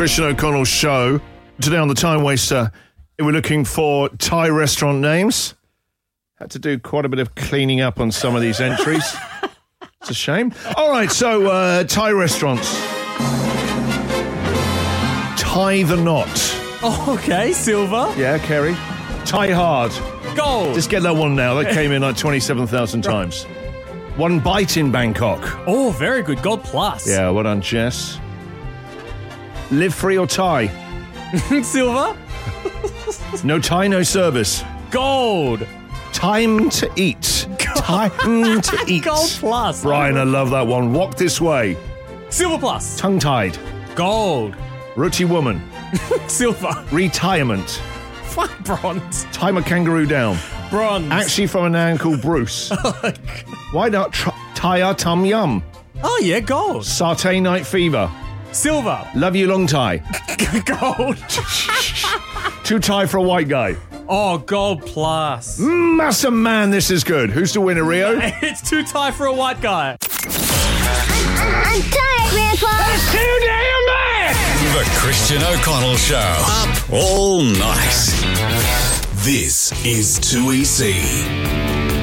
Christian O'Connell Show. Today on the Time Waster, we're looking for Thai restaurant names. Had to do quite a bit of cleaning up on some of these entries. It's a shame. All right, so Thai restaurants. Tie the knot. Oh, okay, silver. Yeah, Kerry. Tie hard. Gold. Just get that one now. That came in like 27,000 times. One bite in Bangkok. Oh, very good. Gold plus. Yeah, well done, Jess. Live free or tie? Silver. No tie, no service. Gold. Time to eat. Time to eat. Gold plus. Brian, I love that one. Walk this way. Silver plus. Tongue-tied. Gold. Rooty woman. Silver. Retirement. Fuck, bronze. Time a kangaroo down. Bronze. Actually from a man called Bruce. Why not tie our tum yum? Oh, yeah, gold. Satay night fever. Silver. Love you long tie. Gold. Too Thai for a white guy. Oh, gold plus. Massa man, this is good. Who's the winner, Rio? It's too tight for a white guy. I'm tired, Grandpa. That's too damn bad! The Christian O'Connell Show. Up all night. This is 2EC.